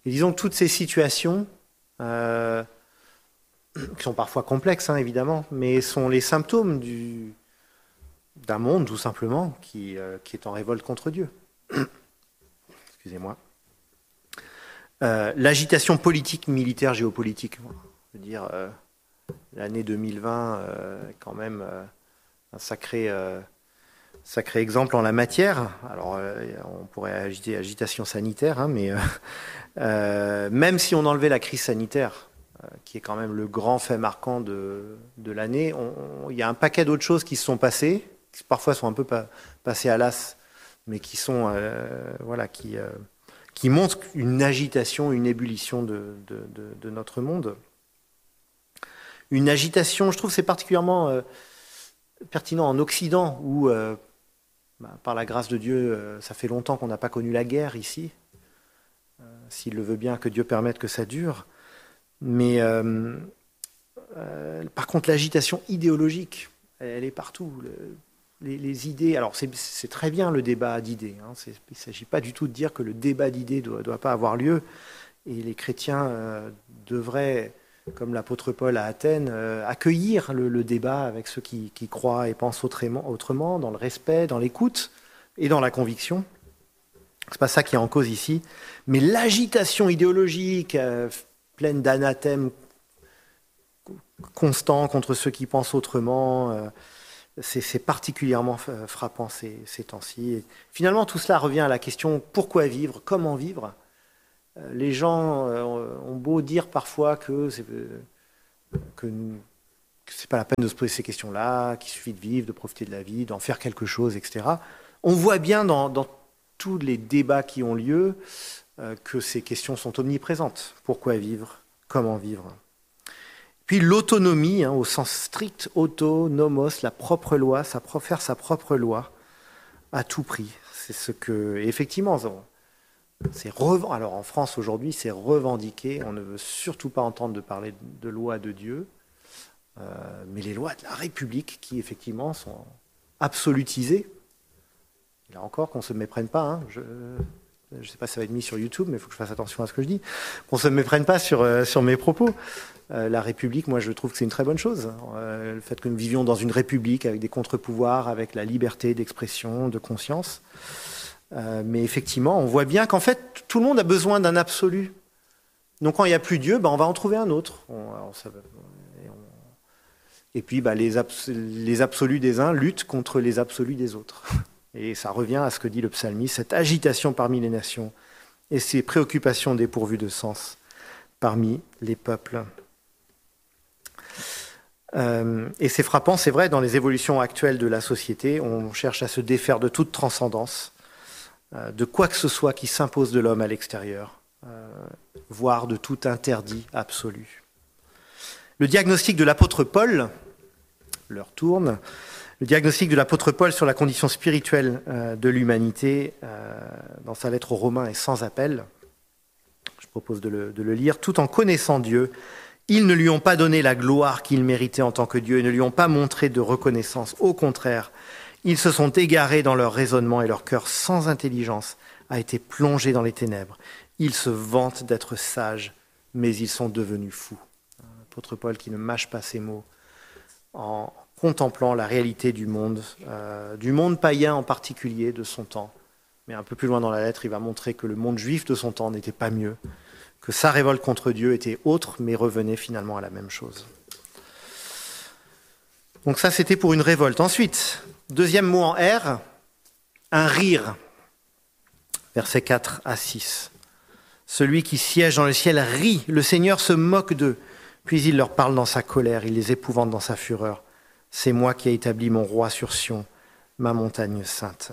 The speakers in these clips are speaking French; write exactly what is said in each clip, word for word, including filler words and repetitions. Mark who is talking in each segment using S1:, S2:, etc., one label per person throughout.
S1: Et disons que toutes ces situations, euh, qui sont parfois complexes, hein, évidemment, mais sont les symptômes du, d'un monde, tout simplement, qui, euh, qui est en révolte contre Dieu. Excusez-moi. Euh, l'agitation politique, militaire, géopolitique. Je veux dire, euh, l'année deux mille vingt euh, est quand même euh, un sacré, euh, sacré exemple en la matière. Alors, euh, on pourrait agiter agitation sanitaire, hein, mais euh, euh, même si on enlevait la crise sanitaire, euh, qui est quand même le grand fait marquant de, de l'année, il y a un paquet d'autres choses qui se sont passées, qui parfois sont un peu pa- passées à l'as, mais qui sont, euh, voilà, qui... Euh, qui montre une agitation, une ébullition de, de, de, de notre monde. Une agitation, je trouve c'est particulièrement euh, pertinent en Occident, où, euh, bah, par la grâce de Dieu, euh, ça fait longtemps qu'on n'a pas connu la guerre ici, euh, s'il le veut bien, que Dieu permette que ça dure. Mais euh, euh, par contre, l'agitation idéologique, elle est partout. Le, Les, les idées, alors c'est, c'est très bien le débat d'idées, hein, c'est, il ne s'agit pas du tout de dire que le débat d'idées ne doit, doit pas avoir lieu, et les chrétiens euh, devraient, comme l'apôtre Paul à Athènes, euh, accueillir le, le débat avec ceux qui, qui croient et pensent autrement, autrement, dans le respect, dans l'écoute et dans la conviction. Ce n'est pas ça qui est en cause ici, mais l'agitation idéologique euh, pleine d'anathèmes constants contre ceux qui pensent autrement, euh, C'est, c'est particulièrement frappant ces, ces temps-ci. Et finalement, tout cela revient à la question pourquoi vivre, comment vivre. Euh, les gens euh, ont beau dire parfois que c'est, euh, que, que c'est pas la peine de se poser ces questions-là, qu'il suffit de vivre, de profiter de la vie, d'en faire quelque chose, et cetera. On voit bien dans, dans tous les débats qui ont lieu euh, que ces questions sont omniprésentes. Pourquoi vivre, comment vivre. Puis l'autonomie, hein, au sens strict, auto, nomos, la propre loi, sa, faire sa propre loi, à tout prix. C'est ce que, et effectivement, c'est revend... alors en France aujourd'hui, c'est revendiqué. On ne veut surtout pas entendre de parler de loi de Dieu, euh, mais les lois de la République, qui effectivement sont absolutisées. Et là encore, qu'on ne se méprenne pas. Hein, je... Je ne sais pas si ça va être mis sur YouTube, mais il faut que je fasse attention à ce que je dis. Qu'on ne se méprenne pas sur, euh, sur mes propos. Euh, la République, moi, je trouve que c'est une très bonne chose. Euh, le fait que nous vivions dans une République avec des contre-pouvoirs, avec la liberté d'expression, de conscience. Euh, mais effectivement, on voit bien qu'en fait, tout le monde a besoin d'un absolu. Donc, quand il n'y a plus Dieu, ben, on va en trouver un autre. On, alors, ça, et, on... et puis, ben, les, abs... les absolus des uns luttent contre les absolus des autres. Et ça revient à ce que dit le psalmiste, cette agitation parmi les nations et ces préoccupations dépourvues de sens parmi les peuples. Euh, et c'est frappant, c'est vrai, dans les évolutions actuelles de la société, on cherche à se défaire de toute transcendance, euh, de quoi que ce soit qui s'impose de l'homme à l'extérieur, euh, voire de tout interdit absolu. Le diagnostic de l'apôtre Paul, l'heure tourne, le diagnostic de l'apôtre Paul sur la condition spirituelle euh, de l'humanité euh, dans sa lettre aux Romains est sans appel. Je propose de le, de le lire. Tout en connaissant Dieu, ils ne lui ont pas donné la gloire qu'il méritait en tant que Dieu et ne lui ont pas montré de reconnaissance. Au contraire, ils se sont égarés dans leur raisonnement et leur cœur sans intelligence a été plongé dans les ténèbres. Ils se vantent d'être sages, mais ils sont devenus fous. L'apôtre Paul qui ne mâche pas ses mots en contemplant la réalité du monde, euh, du monde païen en particulier de son temps. Mais un peu plus loin dans la lettre, il va montrer que le monde juif de son temps n'était pas mieux, que sa révolte contre Dieu était autre, mais revenait finalement à la même chose. Donc ça, c'était pour une révolte. Ensuite, deuxième mot en R, un rire. Versets quatre à six. Celui qui siège dans le ciel rit, le Seigneur se moque d'eux, puis il leur parle dans sa colère, il les épouvante dans sa fureur. C'est moi qui ai établi mon roi sur Sion, ma montagne sainte.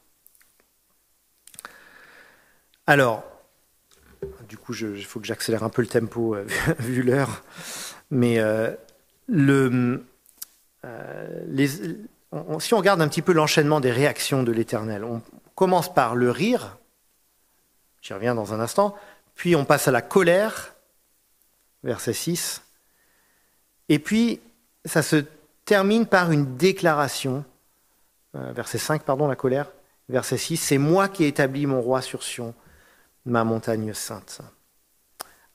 S1: Alors, du coup, il faut que j'accélère un peu le tempo, euh, vu l'heure, mais euh, le, euh, les, on, si on regarde un petit peu l'enchaînement des réactions de l'Éternel, on commence par le rire, j'y reviens dans un instant, puis on passe à la colère, verset six, et puis ça se termine par une déclaration, euh, verset cinq, pardon, la colère, verset six, c'est moi qui ai établi mon roi sur Sion, ma montagne sainte.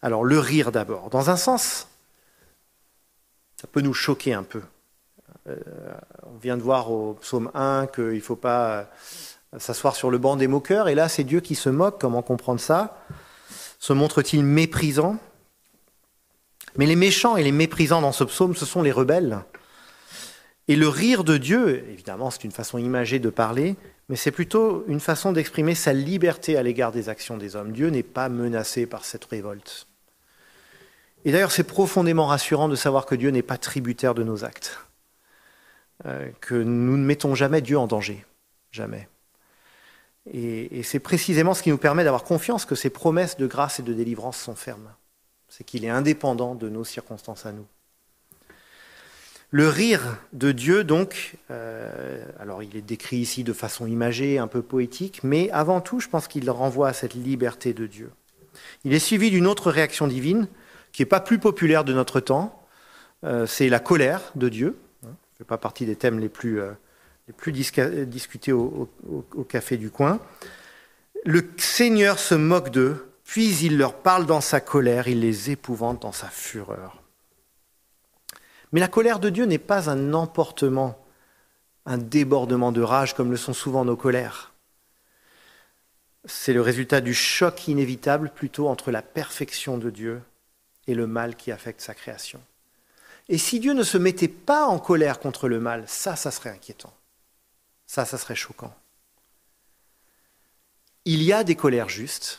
S1: Alors, le rire d'abord. Dans un sens, ça peut nous choquer un peu. Euh, on vient de voir au psaume un qu'il ne faut pas s'asseoir sur le banc des moqueurs, et là, c'est Dieu qui se moque. Comment comprendre ça? Se montre-t-il méprisant? Mais les méchants et les méprisants dans ce psaume, ce sont les rebelles. Et le rire de Dieu, évidemment, c'est une façon imagée de parler, mais c'est plutôt une façon d'exprimer sa liberté à l'égard des actions des hommes. Dieu n'est pas menacé par cette révolte. Et d'ailleurs, c'est profondément rassurant de savoir que Dieu n'est pas tributaire de nos actes, euh, que nous ne mettons jamais Dieu en danger, jamais. Et, et c'est précisément ce qui nous permet d'avoir confiance que ses promesses de grâce et de délivrance sont fermes. C'est qu'il est indépendant de nos circonstances à nous. Le rire de Dieu, donc, euh, alors il est décrit ici de façon imagée, un peu poétique, mais avant tout, je pense qu'il renvoie à cette liberté de Dieu. Il est suivi d'une autre réaction divine, qui n'est pas plus populaire de notre temps, euh, c'est la colère de Dieu. Ça ne fait pas partie des thèmes les plus, euh, les plus disca- discutés au, au, au café du coin. Le Seigneur se moque d'eux, puis il leur parle dans sa colère, il les épouvante dans sa fureur. Mais la colère de Dieu n'est pas un emportement, un débordement de rage comme le sont souvent nos colères. C'est le résultat du choc inévitable plutôt entre la perfection de Dieu et le mal qui affecte sa création. Et si Dieu ne se mettait pas en colère contre le mal, ça, ça serait inquiétant. Ça, ça serait choquant. Il y a des colères justes,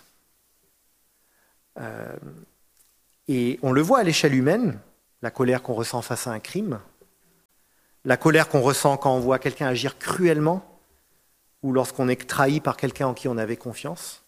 S1: euh, et on le voit à l'échelle humaine, la colère qu'on ressent face à un crime, la colère qu'on ressent quand on voit quelqu'un agir cruellement, ou lorsqu'on est trahi par quelqu'un en qui on avait confiance.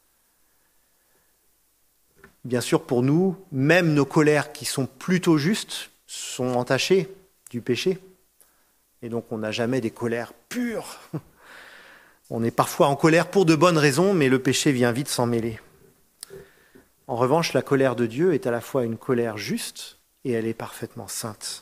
S1: Bien sûr, pour nous, même nos colères qui sont plutôt justes sont entachées du péché. Et donc, on n'a jamais des colères pures. On est parfois en colère pour de bonnes raisons, mais le péché vient vite s'en mêler. En revanche, la colère de Dieu est à la fois une colère juste et elle est parfaitement sainte.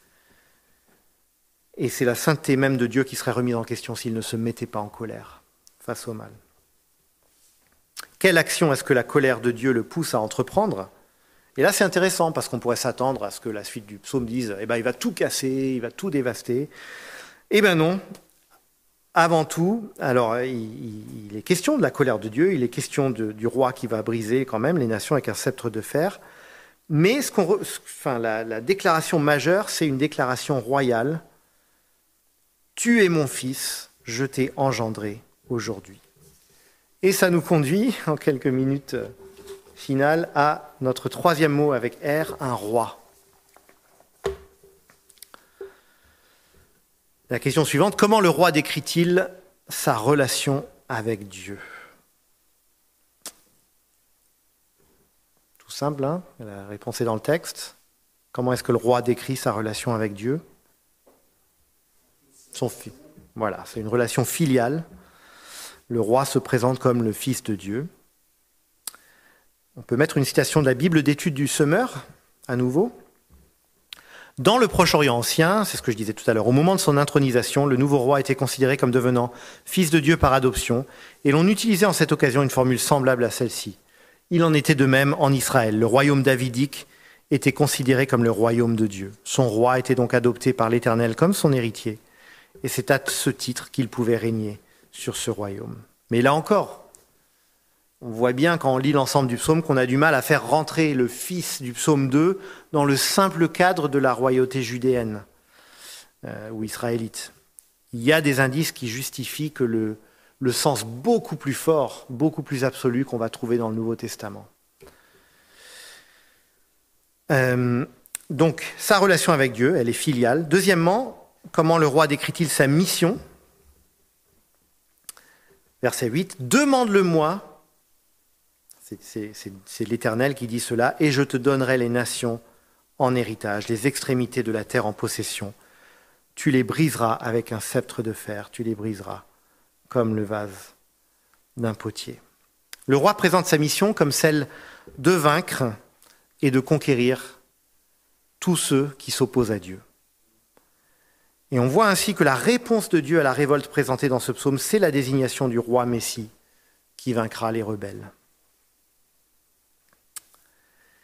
S1: Et c'est la sainteté même de Dieu qui serait remise en question s'il ne se mettait pas en colère face au mal. Quelle action est-ce que la colère de Dieu le pousse à entreprendre? Et là, c'est intéressant parce qu'on pourrait s'attendre à ce que la suite du psaume dise eh ben, il va tout casser, il va tout dévaster. Eh bien non. Avant tout, alors il, il est question de la colère de Dieu, il est question de, du roi qui va briser quand même les nations avec un sceptre de fer. Mais ce qu'on, enfin, la, la déclaration majeure, c'est une déclaration royale. Tu es mon fils, je t'ai engendré aujourd'hui. Et ça nous conduit, en quelques minutes finales, à notre troisième mot avec R, un roi. La question suivante, comment le roi décrit-il sa relation avec Dieu? Tout simple, hein? La réponse est dans le texte. Comment est-ce que le roi décrit sa relation avec Dieu? Son fils. Voilà, c'est une relation filiale. Le roi se présente comme le fils de Dieu. On peut mettre une citation de la Bible d'études du Semeur, à nouveau. Dans le Proche-Orient ancien, c'est ce que je disais tout à l'heure, au moment de son intronisation, le nouveau roi était considéré comme devenant fils de Dieu par adoption, et l'on utilisait en cette occasion une formule semblable à celle-ci. Il en était de même en Israël. Le royaume davidique était considéré comme le royaume de Dieu. Son roi était donc adopté par l'Éternel comme son héritier, et c'est à ce titre qu'il pouvait régner sur ce royaume. Mais là encore, on voit bien quand on lit l'ensemble du psaume qu'on a du mal à faire rentrer le fils du psaume deux dans le simple cadre de la royauté judéenne euh, ou israélite. Il y a des indices qui justifient que le, le sens beaucoup plus fort, beaucoup plus absolu qu'on va trouver dans le Nouveau Testament. Euh, donc, sa relation avec Dieu, elle est filiale. Deuxièmement, comment le roi décrit-il sa mission? Verset huit, « Demande-le-moi » C'est, c'est, c'est l'Éternel qui dit cela, « et je te donnerai les nations en héritage, les extrémités de la terre en possession. Tu les briseras avec un sceptre de fer, tu les briseras comme le vase d'un potier. » Le roi présente sa mission comme celle de vaincre et de conquérir tous ceux qui s'opposent à Dieu. Et on voit ainsi que la réponse de Dieu à la révolte présentée dans ce psaume, c'est la désignation du roi Messie qui vaincra les rebelles.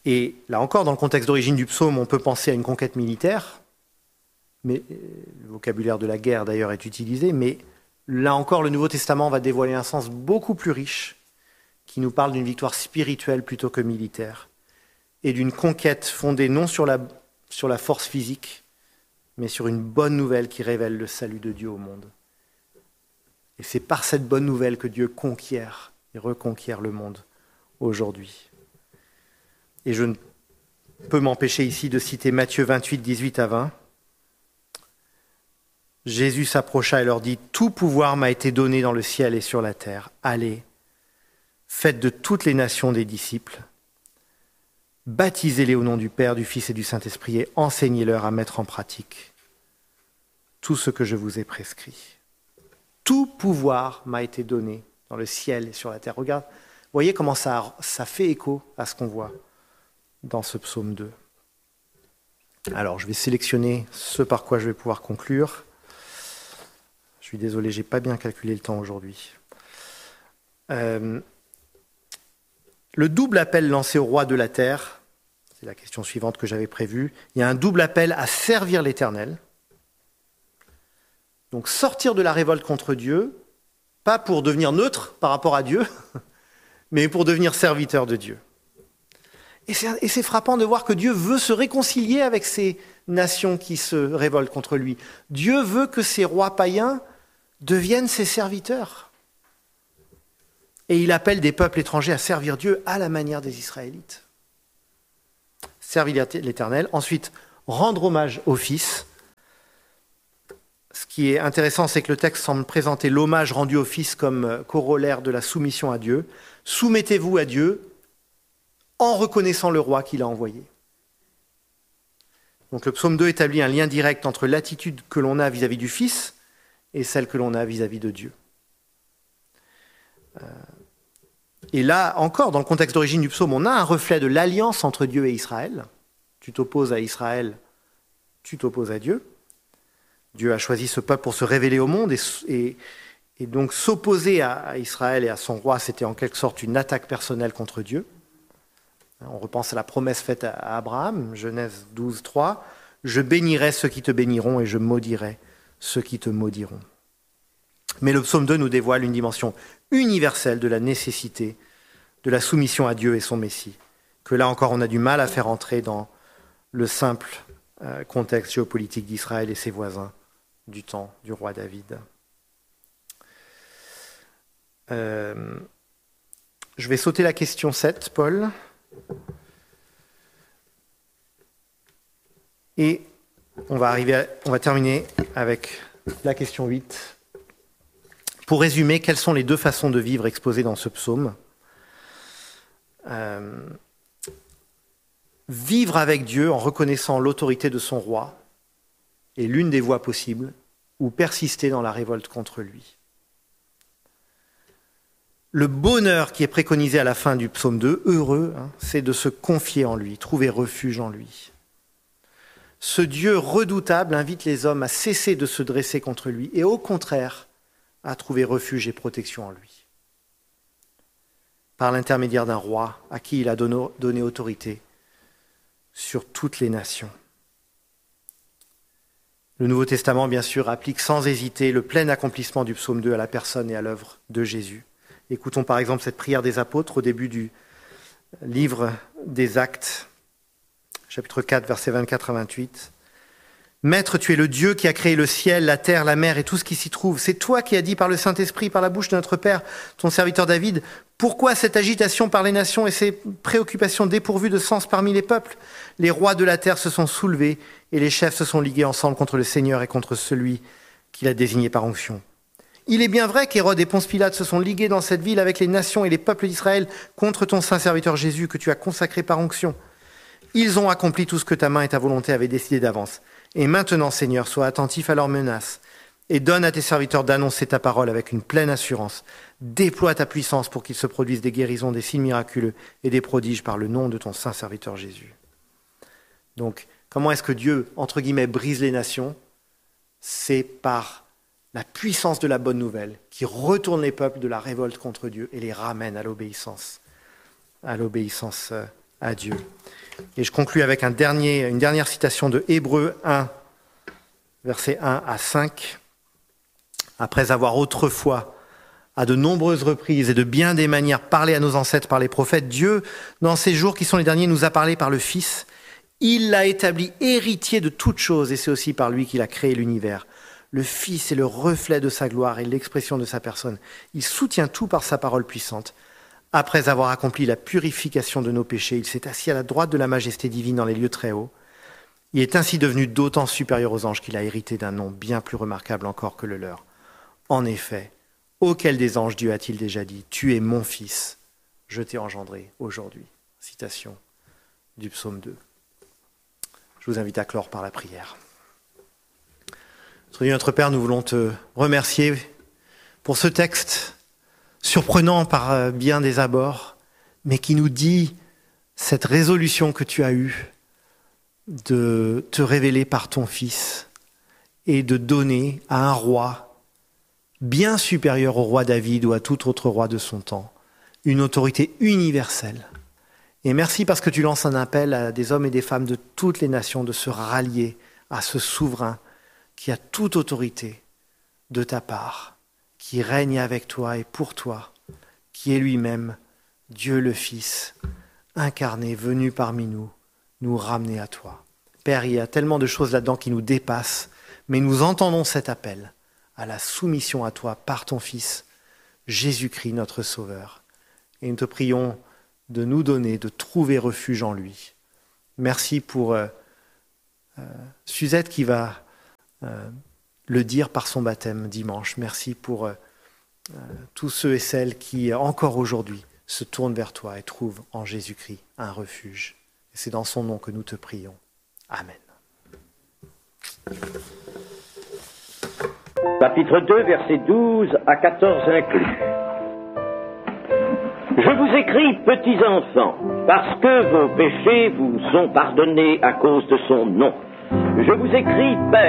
S1: Et là encore, dans le contexte d'origine du psaume, on peut penser à une conquête militaire, mais le vocabulaire de la guerre d'ailleurs est utilisé, mais là encore, le Nouveau Testament va dévoiler un sens beaucoup plus riche, qui nous parle d'une victoire spirituelle plutôt que militaire, et d'une conquête fondée non sur la, sur la force physique, mais sur une bonne nouvelle qui révèle le salut de Dieu au monde. Et c'est par cette bonne nouvelle que Dieu conquiert et reconquiert le monde aujourd'hui. Et je ne peux m'empêcher ici de citer Matthieu vingt-huit, dix-huit à vingt. Jésus s'approcha et leur dit « Tout pouvoir m'a été donné dans le ciel et sur la terre. Allez, faites de toutes les nations des disciples. Baptisez-les au nom du Père, du Fils et du Saint-Esprit et enseignez-leur à mettre en pratique tout ce que je vous ai prescrit. Tout pouvoir m'a été donné dans le ciel et sur la terre. » Regarde, voyez comment ça, ça fait écho à ce qu'on voit dans ce psaume deux. Alors, je vais sélectionner ce par quoi je vais pouvoir conclure. Je suis désolé, je n'ai pas bien calculé le temps aujourd'hui. Euh, le double appel lancé au roi de la terre, c'est la question suivante que j'avais prévue. Il y a un double appel à servir l'Éternel. Donc sortir de la révolte contre Dieu, pas pour devenir neutre par rapport à Dieu, mais pour devenir serviteur de Dieu. Et c'est, et c'est frappant de voir que Dieu veut se réconcilier avec ces nations qui se révoltent contre lui. Dieu veut que ces rois païens deviennent ses serviteurs. Et il appelle des peuples étrangers à servir Dieu à la manière des Israélites. Servir l'Éternel. Ensuite, rendre hommage au Fils. Ce qui est intéressant, c'est que le texte semble présenter l'hommage rendu au Fils comme corollaire de la soumission à Dieu. Soumettez-vous à Dieu en reconnaissant le roi qu'il a envoyé. Donc le psaume deux établit un lien direct entre l'attitude que l'on a vis-à-vis du Fils et celle que l'on a vis-à-vis de Dieu. Et là, encore, dans le contexte d'origine du psaume, on a un reflet de l'alliance entre Dieu et Israël. Tu t'opposes à Israël, tu t'opposes à Dieu. Dieu a choisi ce peuple pour se révéler au monde et, et, et donc s'opposer à, à Israël et à son roi, c'était en quelque sorte une attaque personnelle contre Dieu. On repense à la promesse faite à Abraham, Genèse douze, trois. « Je bénirai ceux qui te béniront et je maudirai ceux qui te maudiront. » Mais le psaume deux nous dévoile une dimension universelle de la nécessité de la soumission à Dieu et son Messie, que là encore on a du mal à faire entrer dans le simple euh, contexte géopolitique d'Israël et ses voisins du temps du roi David. Euh, je vais sauter la question sept, Paul. Et on va, arriver à, on va terminer avec la question huit. Pour résumer, quelles sont les deux façons de vivre exposées dans ce psaume ? euh, Vivre avec Dieu en reconnaissant l'autorité de son roi est l'une des voies possibles, ou persister dans la révolte contre lui. Le bonheur qui est préconisé à la fin du psaume deux, heureux, hein, c'est de se confier en lui, trouver refuge en lui. Ce Dieu redoutable invite les hommes à cesser de se dresser contre lui et au contraire à trouver refuge et protection en lui. Par l'intermédiaire d'un roi à qui il a donné autorité sur toutes les nations. Le Nouveau Testament, bien sûr, applique sans hésiter le plein accomplissement du psaume deux à la personne et à l'œuvre de Jésus. Écoutons par exemple cette prière des apôtres au début du livre des Actes, chapitre quatre, versets vingt-quatre à vingt-huit. « Maître, tu es le Dieu qui a créé le ciel, la terre, la mer et tout ce qui s'y trouve. C'est toi qui as dit par le Saint-Esprit, par la bouche de notre Père, ton serviteur David, pourquoi cette agitation par les nations et ces préoccupations dépourvues de sens parmi les peuples ? Les rois de la terre se sont soulevés et les chefs se sont ligués ensemble contre le Seigneur et contre celui qu'il a désigné par onction. Il est bien vrai qu'Hérode et Ponce Pilate se sont ligués dans cette ville avec les nations et les peuples d'Israël contre ton saint serviteur Jésus que tu as consacré par onction. Ils ont accompli tout ce que ta main et ta volonté avaient décidé d'avance. Et maintenant, Seigneur, sois attentif à leurs menaces et donne à tes serviteurs d'annoncer ta parole avec une pleine assurance. Déploie ta puissance pour qu'il se produise des guérisons, des signes miraculeux et des prodiges par le nom de ton saint serviteur Jésus. » Donc, comment est-ce que Dieu, entre guillemets, brise les nations ? C'est par la puissance de la bonne nouvelle qui retourne les peuples de la révolte contre Dieu et les ramène à l'obéissance, à l'obéissance à Dieu. Et je conclus avec un dernier, une dernière citation de Hébreux un, versets un à cinq. Après avoir autrefois, à de nombreuses reprises et de bien des manières, parlé à nos ancêtres par les prophètes, Dieu, dans ces jours qui sont les derniers, nous a parlé par le Fils. Il l'a établi héritier de toutes choses, et c'est aussi par lui qu'il a créé l'univers. Le Fils est le reflet de sa gloire et l'expression de sa personne. Il soutient tout par sa parole puissante. Après avoir accompli la purification de nos péchés, il s'est assis à la droite de la majesté divine dans les lieux très hauts. Il est ainsi devenu d'autant supérieur aux anges qu'il a hérité d'un nom bien plus remarquable encore que le leur. En effet, auquel des anges Dieu a-t-il déjà dit « Tu es mon Fils, je t'ai engendré aujourd'hui ». Citation du psaume deux. Je vous invite à clore par la prière. Notre Dieu, notre Père, nous voulons te remercier pour ce texte surprenant par bien des abords, mais qui nous dit cette résolution que tu as eue de te révéler par ton Fils et de donner à un roi bien supérieur au roi David ou à tout autre roi de son temps, une autorité universelle. Et merci parce que tu lances un appel à des hommes et des femmes de toutes les nations de se rallier à ce souverain qui a toute autorité de ta part, qui règne avec toi et pour toi, qui est lui-même Dieu le Fils, incarné, venu parmi nous, nous ramener à toi. Père, il y a tellement de choses là-dedans qui nous dépassent, mais nous entendons cet appel à la soumission à toi par ton Fils, Jésus-Christ, notre Sauveur. Et nous te prions de nous donner, de trouver refuge en lui. Merci pour euh, euh, Suzette qui va euh, le dire par son baptême dimanche. Merci pour euh, euh, tous ceux et celles qui, encore aujourd'hui, se tournent vers toi et trouvent en Jésus-Christ un refuge. Et c'est dans son nom que nous te prions. Amen.
S2: Chapitre deux, versets douze à quatorze inclus. Je vous écris, petits enfants, parce que vos péchés vous sont pardonnés à cause de son nom. Je vous écris, père.